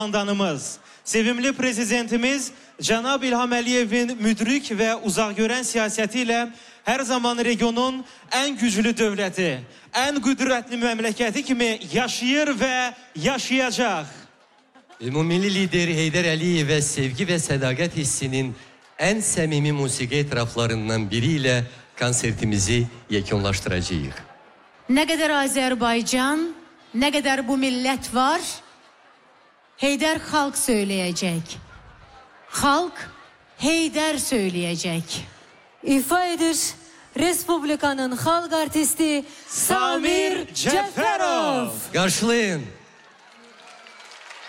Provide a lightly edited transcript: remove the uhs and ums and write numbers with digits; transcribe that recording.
Komandanımız, sevimli prezidentimiz Cənab İlham Əliyevin müdrik və uzaqgörən siyasətiyle her zaman regionun en güclü dövləti, en qüdrətli məmləkəti kimi yaşayır və yaşayacaq. Ümummilli lider Heydər Əliyevə sevgi ve sədaqət hissinin en səmimi musiqi etraflarından biriyle konsertimizi yekunlaştıracağıq. Ne kadar Azerbaycan, ne kadar bu millet var, Heydər halk söyleyecek. Halk Heydər söyleyecek. İfa edir Respublikanın xalq artisti Samir Cəfərov. Qarşılayın.